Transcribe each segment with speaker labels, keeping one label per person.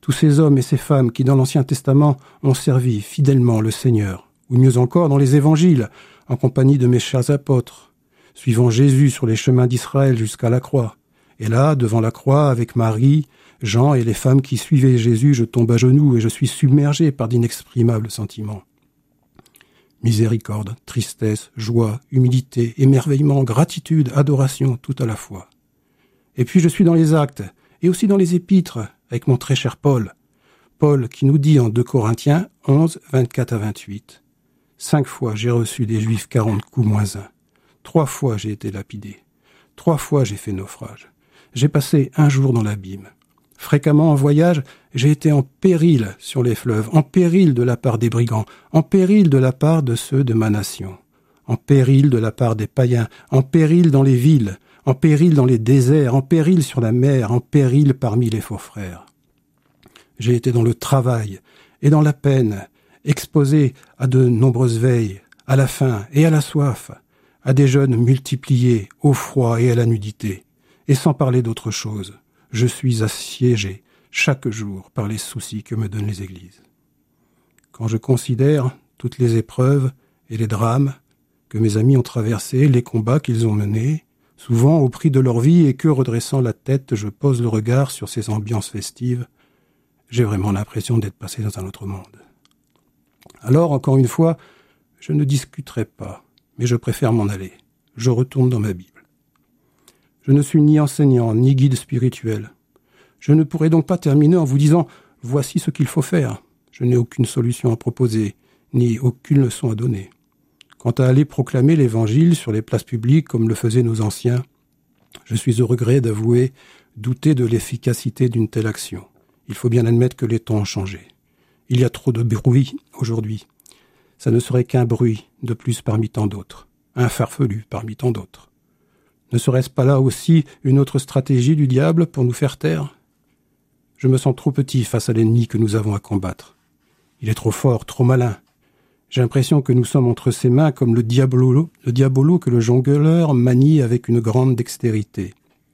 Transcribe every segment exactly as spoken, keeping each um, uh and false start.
Speaker 1: tous ces hommes et ces femmes qui, dans l'Ancien Testament, ont servi fidèlement le Seigneur, ou mieux encore dans les évangiles, en compagnie de mes chers apôtres, suivant Jésus sur les chemins d'Israël jusqu'à la croix. Et là, devant la croix, avec Marie, Jean et les femmes qui suivaient Jésus, je tombe à genoux et je suis submergé par d'inexprimables sentiments. Miséricorde, tristesse, joie, humilité, émerveillement, gratitude, adoration, tout à la fois. Et puis je suis dans les actes, et aussi dans les épîtres, avec mon très cher Paul. Paul qui nous dit en deux Corinthiens onze, vingt-quatre à vingt-huit. Cinq fois j'ai reçu des Juifs quarante coups moins un. Trois fois j'ai été lapidé. Trois fois j'ai fait naufrage. J'ai passé un jour dans l'abîme. Fréquemment en voyage, j'ai été en péril sur les fleuves, en péril de la part des brigands, en péril de la part de ceux de ma nation, en péril de la part des païens, en péril dans les villes, en péril dans les déserts, en péril sur la mer, en péril parmi les faux frères. J'ai été dans le travail et dans la peine, exposé à de nombreuses veilles, à la faim et à la soif, à des jeûnes multipliés, au froid et à la nudité, et sans parler d'autre chose. Je suis assiégé chaque jour par les soucis que me donnent les églises. Quand je considère toutes les épreuves et les drames que mes amis ont traversés, les combats qu'ils ont menés, souvent au prix de leur vie, et que, redressant la tête, je pose le regard sur ces ambiances festives, j'ai vraiment l'impression d'être passé dans un autre monde. Alors, encore une fois, je ne discuterai pas, mais je préfère m'en aller. Je retourne dans ma Bible. Je ne suis ni enseignant, ni guide spirituel. Je ne pourrai donc pas terminer en vous disant « voici ce qu'il faut faire ». Je n'ai aucune solution à proposer, ni aucune leçon à donner. Quant à aller proclamer l'Évangile sur les places publiques comme le faisaient nos anciens, je suis au regret d'avouer douter de l'efficacité d'une telle action. Il faut bien admettre que les temps ont changé. Il y a trop de bruit aujourd'hui. Ça ne serait qu'un bruit de plus parmi tant d'autres, un farfelu parmi tant d'autres. Ne serait-ce pas là aussi une autre stratégie du diable pour nous faire taire ? Je me sens trop petit face à l'ennemi que nous avons à combattre. Il est trop fort, trop malin. J'ai l'impression que nous sommes entre ses mains comme le diabolo, le diabolo que le jongleur manie avec une grande dextérité.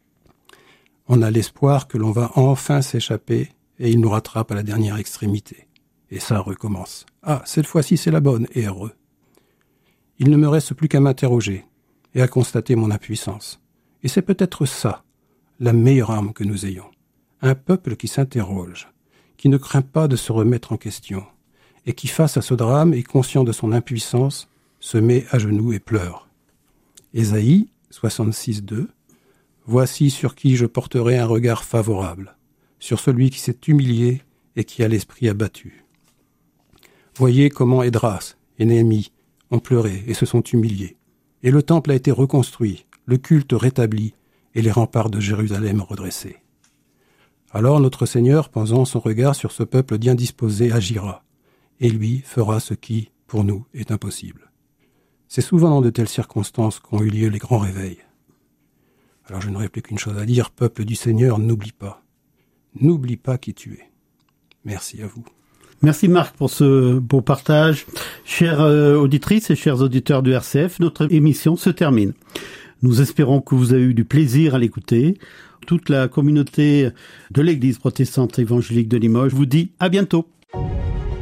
Speaker 1: On a l'espoir que l'on va enfin s'échapper et il nous rattrape à la dernière extrémité. Et ça recommence. Ah, cette fois-ci c'est la bonne, et heureux. Il ne me reste plus qu'à m'interroger et à constater mon impuissance. Et c'est peut-être ça, la meilleure arme que nous ayons. Un peuple qui s'interroge, qui ne craint pas de se remettre en question, et qui, face à ce drame et conscient de son impuissance, se met à genoux et pleure. Ésaïe soixante-six, deux. Voici sur qui je porterai un regard favorable, sur celui qui s'est humilié et qui a l'esprit abattu. Voyez comment Esdras et Néhémie ont pleuré et se sont humiliés. Et le temple a été reconstruit, le culte rétabli et les remparts de Jérusalem redressés. Alors notre Seigneur, posant son regard sur ce peuple bien disposé, agira, et lui fera ce qui, pour nous, est impossible. C'est souvent dans de telles circonstances qu'ont eu lieu les grands réveils. Alors je n'aurai plus qu'une chose à dire, peuple du Seigneur, n'oublie pas. N'oublie pas qui tu es. Merci à vous.
Speaker 2: Merci Marc pour ce beau partage. Chères euh, auditrices et chers auditeurs du R C F, notre émission se termine. Nous espérons que vous avez eu du plaisir à l'écouter. Toute la communauté de l'Église protestante évangélique de Limoges vous dit à bientôt.